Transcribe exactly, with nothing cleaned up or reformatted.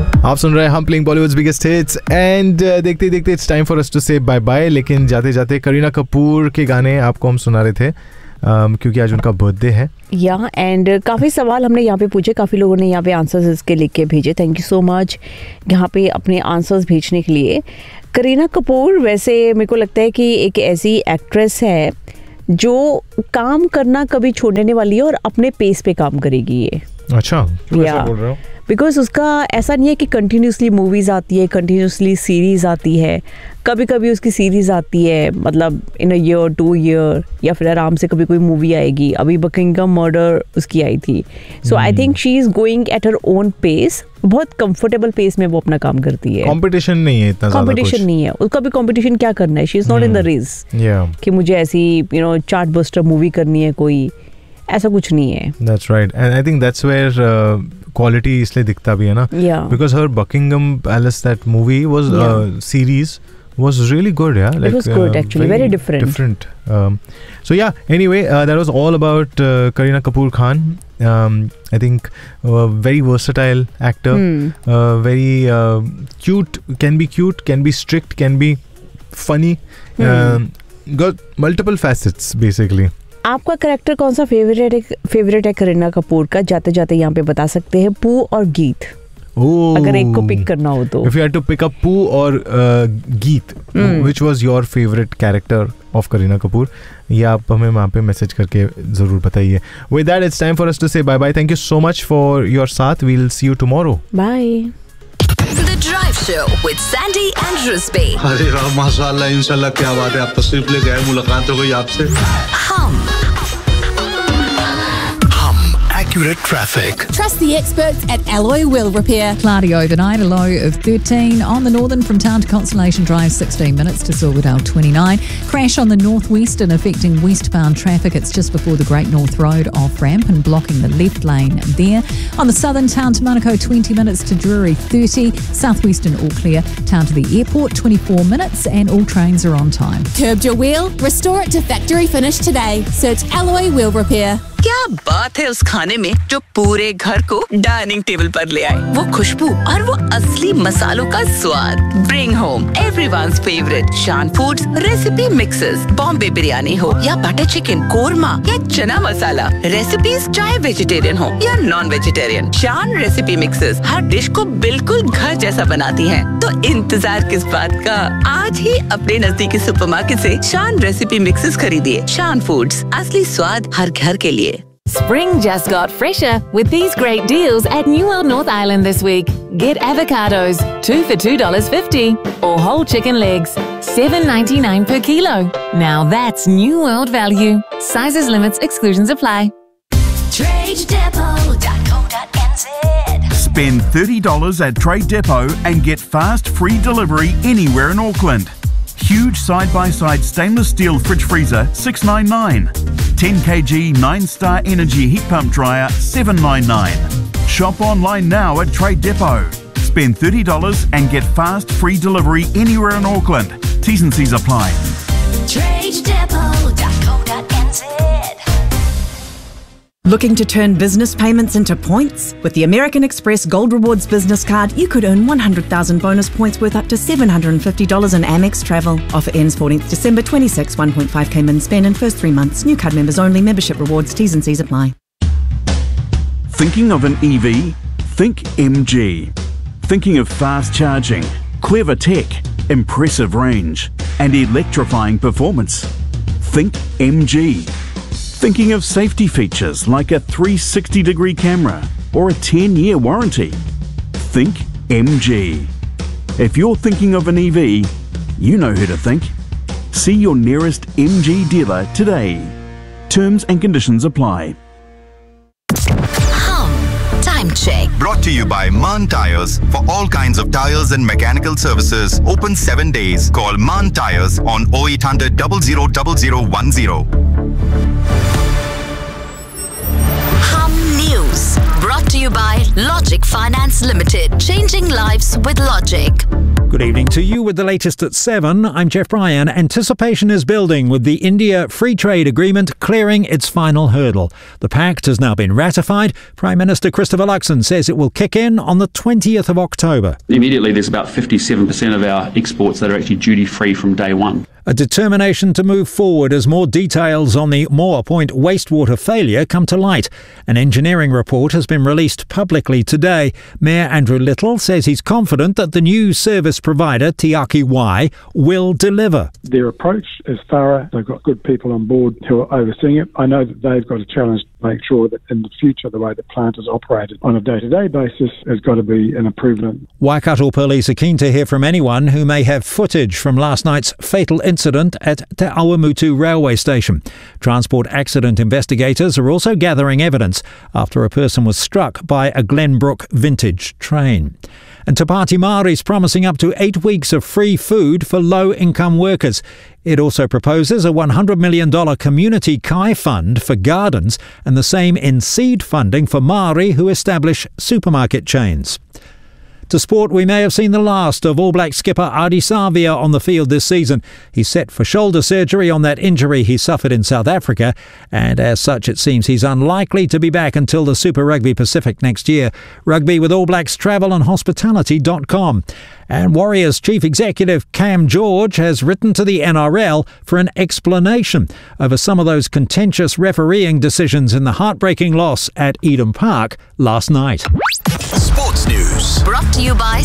आप सुन रहे हैं हम playing Bollywoods biggest hits and देखते देखते it's time for us to से बाय बाय. लेकिन जाते जाते करीना कपूर के गाने आपको हम सुना रहे थे um, क्योंकि आज उनका बर्थडे है. या एंड काफ़ी सवाल हमने यहाँ पे पूछे, काफ़ी लोगों ने यहाँ पे आंसर्स इसके लिख के भेजे. थैंक यू सो मच यहाँ पे अपने आंसर्स भेजने के लिए. करीना कपूर वैसे मेरे को लगता है कि एक ऐसी एक्ट्रेस है जो काम करना कभी छोड़ने वाली है और अपने पेस पे काम करेगी ये. अच्छा, क्यों ऐसा बोल रहे हो? बिकॉज उसका ऐसा नहीं है कि कंटिन्यूसली मूवीज़ आती है, कंटिन्यूसली सीरीज़ आती है. कभी कभी उसकी सीरीज़ आती है मतलब इन अ ईयर टू ईयर, या फिर आराम से कभी कोई मूवी आएगी. अभी बकिंगम मर्डर उसकी आई थी. सो I think she is going at her own pace. बहुत कंफर्टेबल पेस में वो अपना काम करती है. कंपटीशन नहीं है इतना ज़्यादा. कंपटीशन नहीं है उसका. भी कंपटीशन क्या करना है? She is not in the race कि मुझे ऐसी you know chart buster movie करनी है कोई. ऐसा कुछ नहीं है. That's right, and I think that's where uh, quality इसलिए दिखता भी है ना. Yeah. Because her Buckingham Palace, that movie was yeah. uh, series was really good. Yeah, like, it was good uh, actually, very, very different. Different. Um, so yeah. Anyway, uh, that was all about uh, Kareena Kapoor Khan. Um, I think uh, very versatile actor. Hmm. Uh, very uh, cute. Can be cute. Can be strict. Can be funny. Hmm. Um, got multiple facets basically. आपका character कौन सा favourite है favourite है करीना कपूर का? जाते जाते यहाँ पे बता सकते हैं. पू और गीत. Oh, अगर एक को पिक करना हो तो. If you had to pick up Poo or uh, Geet, hmm. which was your favorite character of Kareena Kapoor? ये आप हमें वहाँ पे मैसेज करके ज़रूर बताइए. With that, it's time for us to say bye bye. Thank you so much for your साथ. We'll see you tomorrow. Bye. The Drive Show with Sandy and Rizbe. अरे वाह माशाल्लाह इंशाल्लाह क्या बात है. आप तशरीफ ले गए, मुलाकात हो गई आपसे. हम Accurate traffic. Trust the experts at Alloy Wheel Repair. Cloudy overnight, a low of thirteen. On the northern from town to Constellation Drive, sixteen minutes to Silverdale, twenty-nine. Crash on the northwest and affecting westbound traffic. It's just before the Great North Road off ramp and blocking the left lane there. On the southern, town to Monaco, twenty minutes to Drury, thirty. Southwestern all clear. Town to the airport, twenty-four minutes, and all trains are on time. Curbed your wheel? Restore it to factory finish today. Search Alloy Wheel Repair. क्या बात है उस खाने में जो पूरे घर को डाइनिंग टेबल पर ले आए. वो खुशबू और वो असली मसालों का स्वाद. ब्रिंग होम एवरीवन्स फेवरेट शान foods recipe mixes. Bombay biryani हो या बटर चिकन, कोरमा या चना मसाला. रेसिपीज चाहे वेजिटेरियन हो या नॉन वेजिटेरियन, शान रेसिपी मिक्सेस हर डिश को बिल्कुल घर जैसा बनाती हैं. तो इंतजार किस बात का? आज ही अपने नजदीकी सुपरमार्केट से शान रेसिपी मिक्सेस खरीदिए. शान फूड्स, असली स्वाद हर घर के लिए. Spring just got fresher with these great deals at New World North Island this week. Get avocados, two for two dollars fifty, or whole chicken legs, seven ninety-nine per kilo. Now that's New World value. Sizes, limits, exclusions apply. trade depot dot co dot n z. Spend thirty dollars at Trade Depot and get fast free delivery anywhere in Auckland. Huge side-by-side stainless steel fridge freezer, six ninety-nine. ten kilogram nine star Energy heat pump dryer, seven ninety-nine. Shop online now at Trade Depot. Spend thirty dollars and get fast free delivery anywhere in Auckland. T's and C's apply. trade depot dot co dot n z. Looking to turn business payments into points? With the American Express Gold Rewards business card, you could earn one hundred thousand bonus points worth up to seven hundred fifty dollars in Amex travel. Offer ends fourteenth December twenty-sixth. one point five K min spend in first three months. New card members only. Membership rewards. T's and C's apply. Thinking of an E V? Think M G. Thinking of fast charging, clever tech, impressive range, and electrifying performance? Think M G. Thinking of safety features like a three hundred sixty degree camera or a ten year warranty? Think M G. If you're thinking of an E V, you know who to think. See your nearest M G dealer today. Terms and conditions apply. Hum Time Check. Brought to you by Maan Tires. For all kinds of tires and mechanical services, open seven days. Call Maan Tires on oh eight hundred, zero zero zero zero one zero. Hum News. Brought to you by Logic Finance Limited. Changing lives with Logic. Good evening to you with the latest at seven. I'm Jeff Bryan. Anticipation is building with the India Free Trade Agreement clearing its final hurdle. The pact has now been ratified. Prime Minister Christopher Luxon says it will kick in on the twentieth of October. Immediately, there's about fifty-seven percent of our exports that are actually duty-free from day one. A determination to move forward as more details on the Moore Point wastewater failure come to light. An engineering report has been released publicly today. Mayor Andrew Little says he's confident that the new service provider, Te Aki Wai, will deliver. Their approach is thorough. They've got good people on board who are overseeing it. I know that they've got a challenge to make sure that in the future the way the plant is operated on a day-to-day basis has got to be an improvement. Waikato police are keen to hear from anyone who may have footage from last night's fatal incident at Te Awamutu railway station. Transport accident investigators are also gathering evidence after a person was struck by a Glenbrook vintage train. And Te Pāti Māori's promising up to eight weeks of free food for low-income workers. It also proposes a one hundred million dollars community kai fund for gardens and the same in seed funding for Māori who establish supermarket chains. To sport, we may have seen the last of All Black skipper Ardie Savia on the field this season. He's set for shoulder surgery on that injury he suffered in South Africa, and as such it seems he's unlikely to be back until the Super Rugby Pacific next year. Rugby with All Blacks travel on hospitality dot com. And Warriors Chief Executive Cam George has written to the N R L for an explanation over some of those contentious refereeing decisions in the heartbreaking loss at Eden Park last night. Sports News. Brought to you by